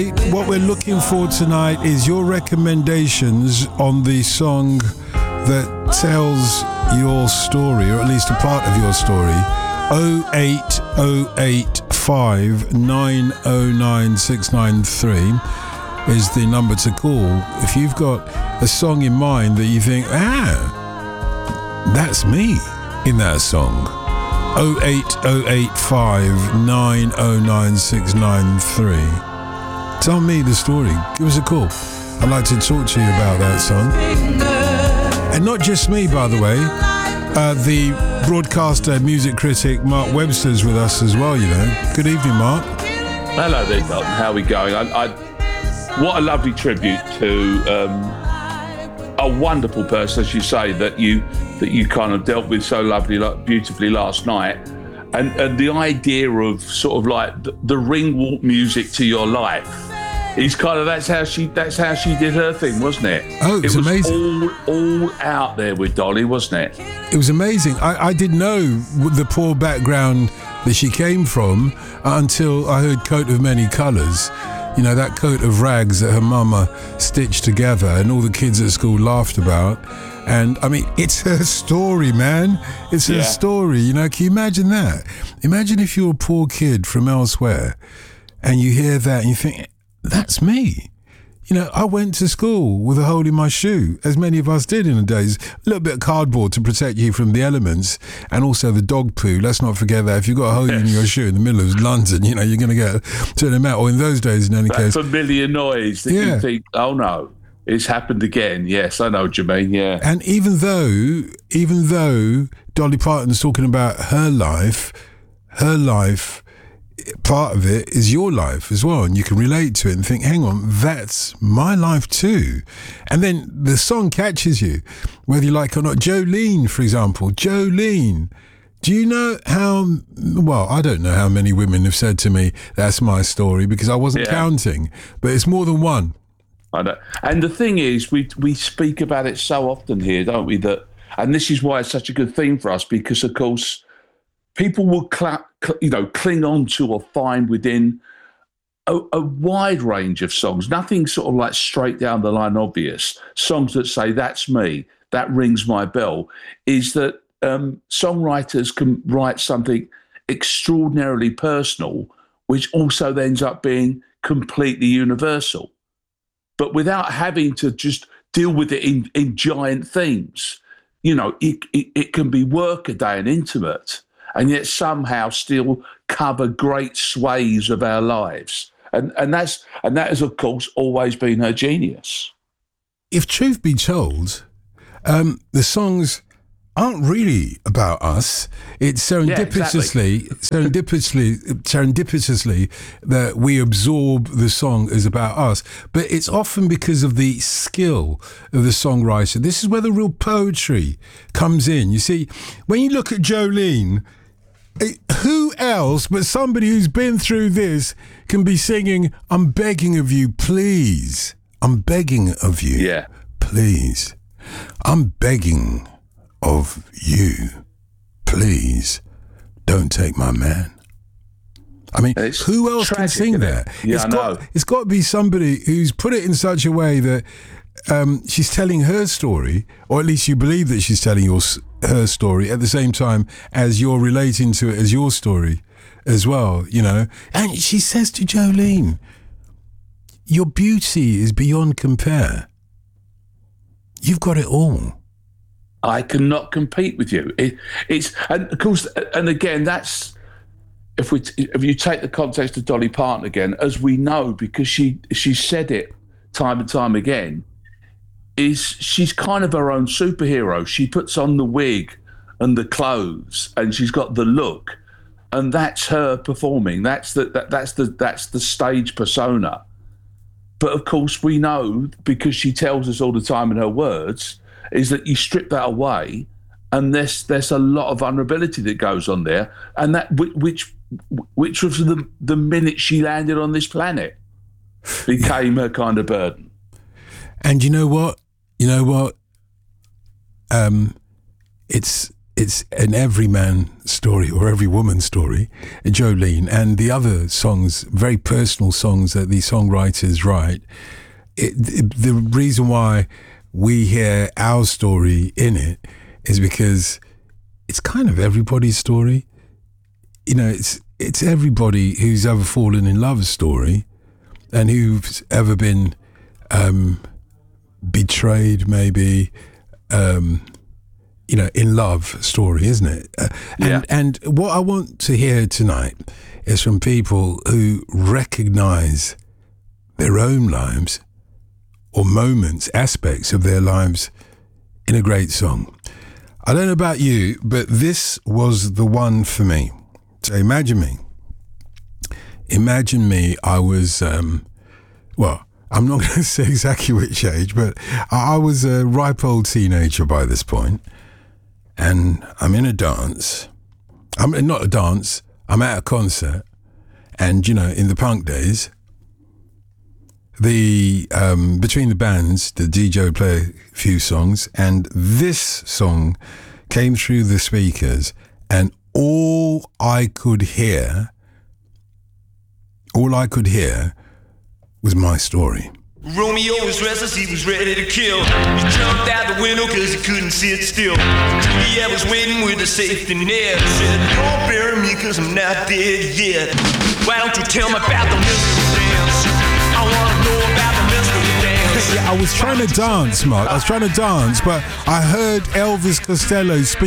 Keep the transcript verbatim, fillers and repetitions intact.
What we're looking for tonight is your recommendations on the song that tells your story, or at least a part of your story. oh eight oh eight five nine oh nine six nine three is the number to call if you've got a song in mind that you think, ah, that's me in that song. oh eight oh eight five nine oh nine six nine three. Tell me the story. Give us a call. I'd like to talk to you about that song. And not just me, by the way. Uh, the broadcaster, music critic Mark Webster's with us as well, you know. Good evening, Mark. Hello there, Dalton. How are we going? I, I, what a lovely tribute to um, a wonderful person, as you say, that you that you kind of dealt with so lovely, like, beautifully last night. And, and the idea of sort of like the, the ring walk music to your life is kind of, that's how she that's how she did her thing, wasn't it? Oh, it was, it was amazing. all, all out there with Dolly, wasn't it? It was amazing. I, I didn't know the poor background that she came from until I heard Coat of Many Colours. You know, that coat of rags that her mama stitched together and all the kids at school laughed about. And I mean, it's her story, man. It's her yeah. story. You know, can you imagine that? Imagine if you're a poor kid from elsewhere and you hear that and you think, that's me. You know, I went to school with a hole in my shoe, as many of us did in the days. A little bit of cardboard to protect you from the elements and also the dog poo. Let's not forget that. If you've got a hole yes. in your shoe in the middle of London, you know, you're going to get turn them out. Or in those days, in any that case. familiar noise that yeah. you think, oh no, it's happened again. Yes, I know what you mean, yeah. And even though, even though Dolly Parton's talking about her life, her life, part of it is your life as well, and you can relate to it and think, hang on, that's my life too. And then the song catches you, whether you like it or not. Jolene, for example. Jolene, do you know how, well, I don't know how many women have said to me, that's my story, because I wasn't yeah. counting, but it's more than one. I know. And the thing is, we we speak about it so often here, don't we, that, and this is why it's such a good theme for us, because of course people will cl- cl- you know cling on to or find within a, a wide range of songs, nothing sort of like straight down the line obvious, songs that say that's me, that rings my bell, is that um, songwriters can write something extraordinarily personal which also ends up being completely universal, but without having to just deal with it in, in giant themes. You know, it, it, it can be workaday and intimate, and yet somehow still cover great swathes of our lives. And and that's and that has, of course, always been her genius. If truth be told, um, the songs aren't really about us. It's serendipitously, yeah, exactly. serendipitously, serendipitously that we absorb the song as about us. But it's often because of the skill of the songwriter. This is where the real poetry comes in. You see, when you look at Jolene, it, who else but somebody who's been through this can be singing, I'm begging of you, please. I'm begging of you, yeah. please. I'm begging of you, please, don't take my man. I mean, it's who else tragic, can sing that? It? Yeah, it's I got, know. It's got to be somebody who's put it in such a way that um, she's telling her story, or at least you believe that she's telling your, her story at the same time as you're relating to it as your story as well, you know. And she says to Jolene, your beauty is beyond compare. You've got it all. I cannot compete with you. It, it's and of course, and again, that's if we if you take the context of Dolly Parton again, as we know, because she she said it time and time again, is she's kind of her own superhero. She puts on the wig and the clothes, and she's got the look, and that's her performing. That's the that, that's the that's the stage persona. But of course, we know, because she tells us all the time in her words, is that you strip that away, and there's there's a lot of vulnerability that goes on there, and that which which was the the minute she landed on this planet became her kind of burden. And you know what? You know what? Um, it's it's an everyman story or every woman story, Jolene, and the other songs, very personal songs that these songwriters write. It, it, the reason why we hear our story in it is because it's kind of everybody's story. You know, it's it's everybody who's ever fallen in love's story, and who's ever been um, betrayed, maybe. Um, you know, in love story, isn't it? Uh, and, yeah. and what I want to hear tonight is from people who recognize their own lives or moments, aspects of their lives in a great song. I don't know about you, but this was the one for me. So imagine me. Imagine me, I was, um, well, I'm not going to say exactly which age, but I was a ripe old teenager by this point. And I'm in a dance. I'm not a dance. I'm at a concert. And, you know, in the punk days, the um, between the bands, the D J would play a few songs. And this song came through the speakers. And all I could hear, all I could hear was my story. Romeo was restless, he was ready to kill. He jumped out the window cause he couldn't sit still. Juliet was waiting with a safety net. Said, don't bury me cause I'm not dead yet. Why don't you tell me about the mystery dance? I wanna know about the mystery dance. Yeah, I was trying to dance, Mark. I was trying to dance, but I heard Elvis Costello speak.